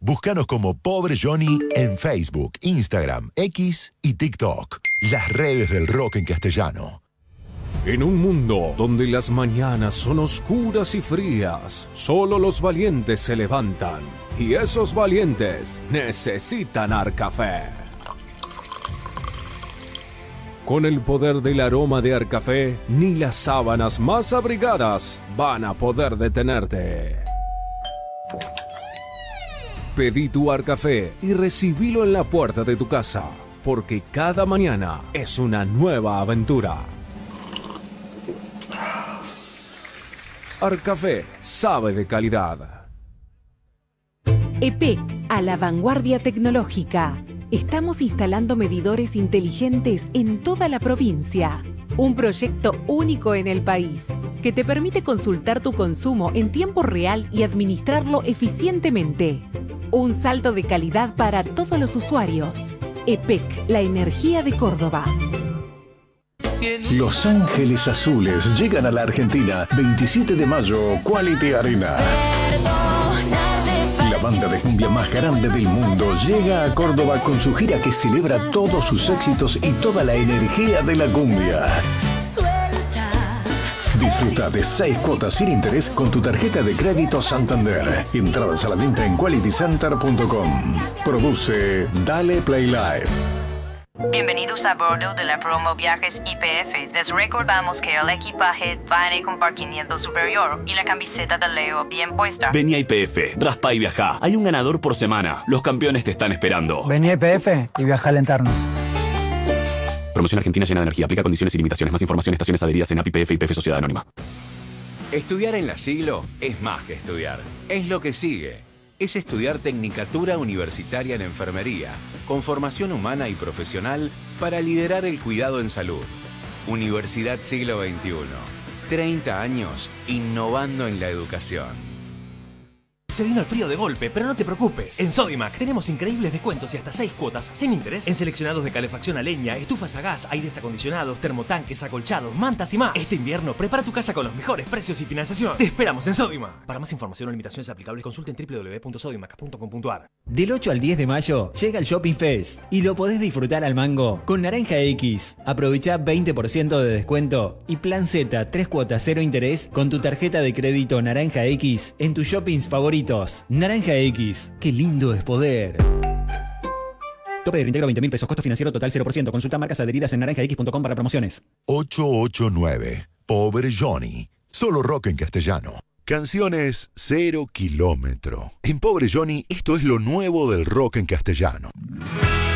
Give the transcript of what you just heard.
Búscanos como Pobre Johnny en Facebook, Instagram, X y TikTok. Las redes del rock en castellano. En un mundo donde las mañanas son oscuras y frías, solo los valientes se levantan. Y esos valientes necesitan Arcafé. Con el poder del aroma de Arcafé, ni las sábanas más abrigadas van a poder detenerte. Pedí tu Arcafé y recibilo en la puerta de tu casa, porque cada mañana es una nueva aventura. Arcafé sabe de calidad. EPEC, a la vanguardia tecnológica. Estamos instalando medidores inteligentes en toda la provincia. Un proyecto único en el país, que te permite consultar tu consumo en tiempo real y administrarlo eficientemente. Un salto de calidad para todos los usuarios. EPEC, la energía de Córdoba. Los Ángeles Azules llegan a la Argentina 27 de mayo, Quality Arena. La banda de cumbia más grande del mundo llega a Córdoba con su gira que celebra todos sus éxitos y toda la energía de la cumbia. Disfruta de 6 cuotas sin interés con tu tarjeta de crédito Santander. Entradas a la venta en qualitycenter.com. Produce Dale Play Live. Bienvenidos a bordo de la promo Viajes YPF. Les recordamos que el equipaje va en el compartimiento superior y la camiseta de Leo bien puesta. Vení a YPF, raspa y viajá. Hay un ganador por semana. Los campeones te están esperando. Vení a YPF y viaja a alentarnos. Promoción Argentina llena de energía. Aplica condiciones y limitaciones. Más información, estaciones adheridas en API YPF y YPF Sociedad Anónima. Estudiar en la Siglo es más que estudiar. Es lo que sigue. Es estudiar Tecnicatura Universitaria en Enfermería, con formación humana y profesional para liderar el cuidado en salud. Universidad Siglo XXI. 30 años innovando en la educación. Se vino el frío de golpe, pero no te preocupes. En Sodimac tenemos increíbles descuentos y hasta 6 cuotas sin interés en seleccionados de calefacción a leña, estufas a gas, aires acondicionados, termotanques, acolchados, mantas y más. Este invierno prepara tu casa con los mejores precios y financiación. Te esperamos en Sodimac. Para más información o limitaciones aplicables consulten www.sodimac.com.ar. Del 8 al 10 de mayo llega el Shopping Fest y lo podés disfrutar al mango con Naranja X. Aprovecha 20% de descuento y plan Z 3 cuotas 0 interés con tu tarjeta de crédito Naranja X en tus shoppings favoritos. Naranja X, qué lindo es poder. Tope de reintegro 20.000 pesos, costo financiero total 0%. Consulta marcas adheridas en naranjax.com para promociones. 889, Pobre Johnny. Solo rock en castellano. Canciones 0 kilómetro. En Pobre Johnny, esto es lo nuevo del rock en castellano.